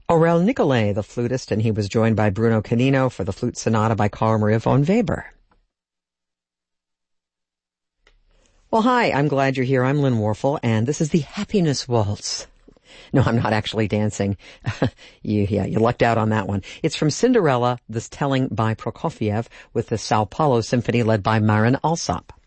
Aurel Nicolai, the flutist, and he was joined by Bruno Canino for the flute sonata by Carl Maria von Weber. Well, hi, I'm glad you're here. I'm Lynn Warfel, and this is the Happiness Waltz. No, I'm not actually dancing. You lucked out on that one. It's from Cinderella, this telling by Prokofiev, with the Sao Paulo Symphony led by Marin Alsop.